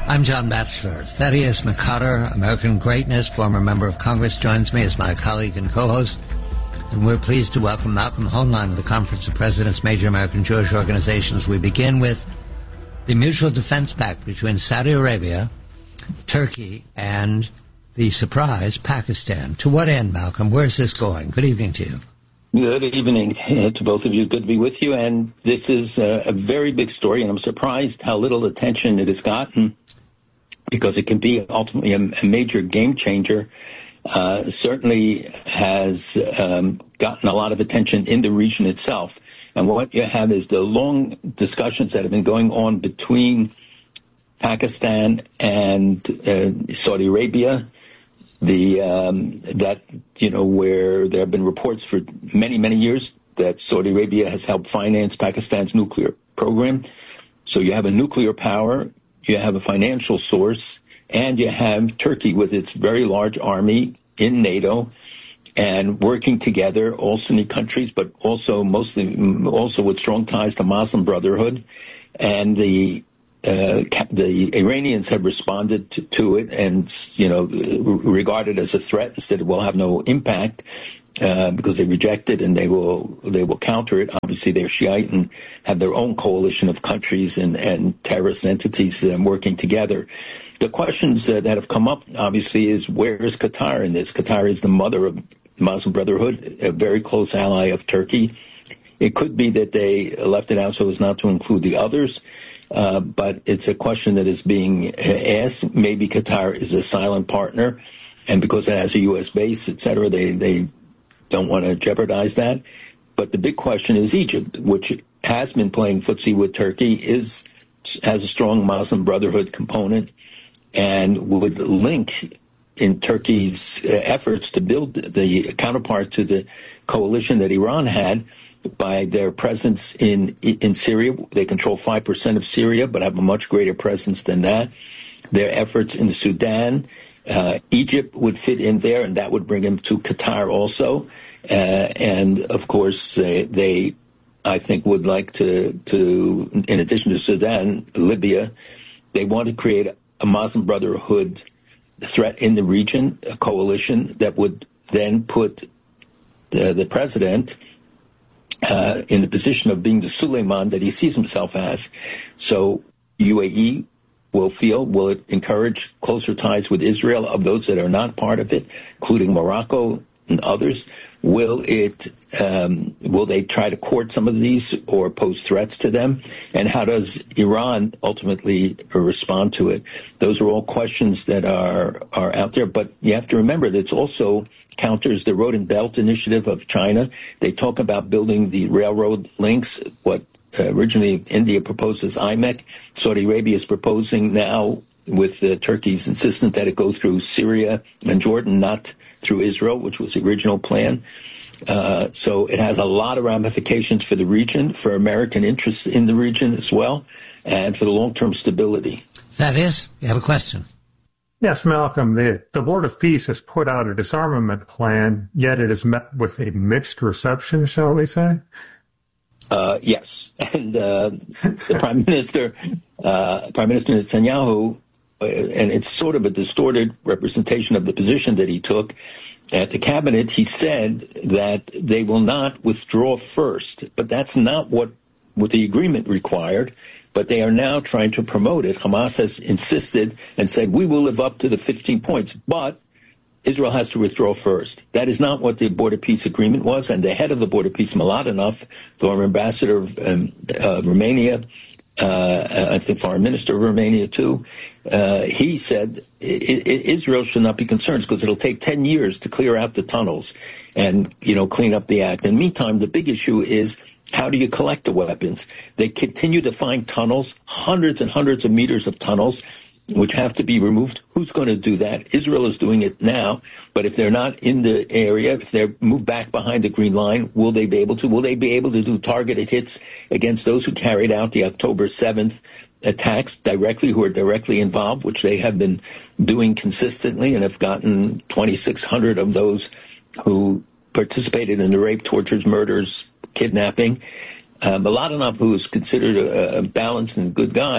I'm John Batchelor. Thaddeus McCotter, American Greatness, former member of Congress, joins me as my colleague and co-host. And we're pleased to welcome Malcolm Hoenlein of the Conference of Presidents, Major American Jewish Organizations. We begin with the Mutual Defense Pact between Saudi Arabia, Turkey, and the surprise, Pakistan. To what end, Malcolm? Where's this going? Good evening to you. Good evening to both of you. Good to be with you. And this is a very big story, and I'm surprised how little attention it has gotten, because it can be ultimately a major game changer. Certainly has gotten a lot of attention in the region itself. And what you have is the long discussions that have been going on between Pakistan and Saudi Arabia, where there have been reports for many years that Saudi Arabia has helped finance Pakistan's nuclear program. So you have a nuclear power, you have a financial source, and you have Turkey with its very large army in NATO and working together, all Sunni countries, but also with strong ties to Muslim Brotherhood. And the Iranians have responded to it and, regarded as a threat and said it will have no impact because they reject it and they will counter it. Obviously, they're Shiite and have their own coalition of countries and terrorist entities working together. The questions that have come up, obviously, is where is Qatar in this? Qatar is the mother of Muslim Brotherhood, a very close ally of Turkey. It could be that they left it out so as not to include the others. But it's a question that is being asked. Maybe Qatar is a silent partner, and because it has a U.S. base, et cetera, they don't want to jeopardize that. But the big question is Egypt, which has been playing footsie with Turkey, has a strong Muslim Brotherhood component, and would link in Turkey's efforts to build the counterpart to the coalition that Iran had by their presence in Syria. They control 5% of Syria, but have a much greater presence than that. Their efforts in the Sudan, Egypt would fit in there, and that would bring them to Qatar also. And of course, they, I think, would like to, in addition to Sudan, Libya, they want to create a Muslim Brotherhood threat in the region, a coalition that would then put the president in the position of being the Suleiman that he sees himself as. So UAE will it encourage closer ties with Israel of those that are not part of it, including Morocco and others? Will they try to court some of these or pose threats to them? And how does Iran ultimately respond to it? Those are all questions that are out there. But you have to remember that it's also counters the Road and Belt Initiative of China. They talk about building the railroad links, what originally India proposed as IMEC. Saudi Arabia is proposing now, with Turkey's insistence that it go through Syria and Jordan, not through Israel, which was the original plan. So it has a lot of ramifications for the region, for American interests in the region as well, and for the long-term stability. That is, you have a question. Yes, Malcolm, the Board of Peace has put out a disarmament plan, yet it is met with a mixed reception, shall we say? Yes. And the Prime Minister Netanyahu, and it's sort of a distorted representation of the position that he took at the cabinet, he said that they will not withdraw first, but that's not what the agreement required. But they are now trying to promote it. Hamas has insisted and said, we will live up to the 15 points, but Israel has to withdraw first. That is not what the Board of Peace agreement was, and the head of the Board of Peace, Mladenov, former ambassador of Romania, I think foreign minister of Romania too, he said Israel should not be concerned because it'll take 10 years to clear out the tunnels and, clean up the act. In the meantime, the big issue is, how do you collect the weapons? They continue to find tunnels, hundreds and hundreds of meters of tunnels, which have to be removed. Who's going to do that? Israel is doing it now, but if they're not in the area, if they're moved back behind the Green Line, will they be able to? Will they be able to do targeted hits against those who carried out the October 7th attacks directly, who are directly involved, which they have been doing consistently and have gotten 2,600 of those who participated in the rape, tortures, murders, kidnapping. Mladenov, who is considered a balanced and good guy,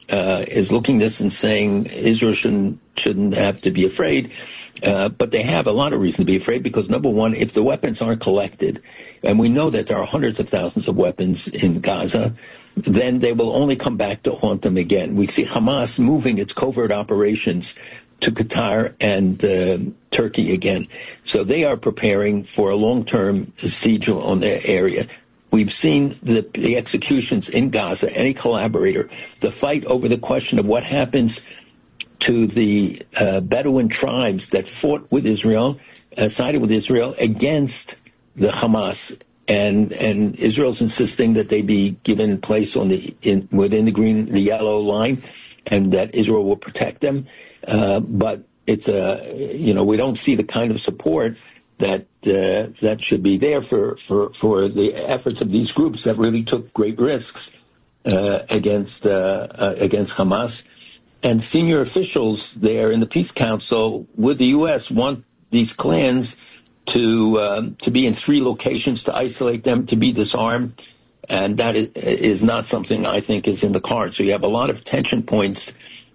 is looking at this and saying Israel shouldn't have to be afraid. But they have a lot of reason to be afraid because, number one, if the weapons aren't collected, and we know that there are hundreds of thousands of weapons in Gaza, then they will only come back to haunt them again. We see Hamas moving its covert operations to Qatar and Turkey again. So they are preparing for a long-term siege on their area. We've seen the executions in Gaza, any collaborator, the fight over the question of what happens to the Bedouin tribes that fought with Israel, sided with Israel against the Hamas, and Israel's insisting that they be given place within the yellow line, and that Israel will protect them. But it's we don't see the kind of support that should be there for the efforts of these groups that really took great risks against Hamas. And senior officials there in the Peace Council with the U.S. want these clans to be in 3 locations, to isolate them, to be disarmed, and that is not something I think is in the cards. So you have a lot of tension points